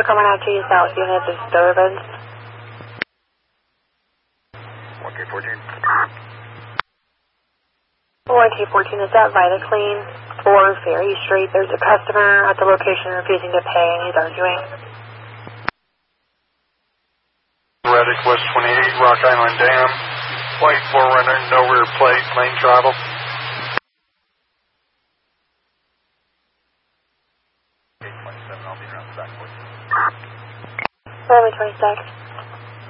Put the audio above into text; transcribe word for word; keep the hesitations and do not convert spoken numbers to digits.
we're coming out to you, south unit disturbance. one K fourteen. one K fourteen, is that Vitaclean for Ferry Street? There's a customer at the location refusing to pay and he's arguing. Reddick, West twenty-eight, Rock Island Dam. White four runner, no rear plate, lane travel. eight twenty-seven, I'll be around the back. Runway twenty-six.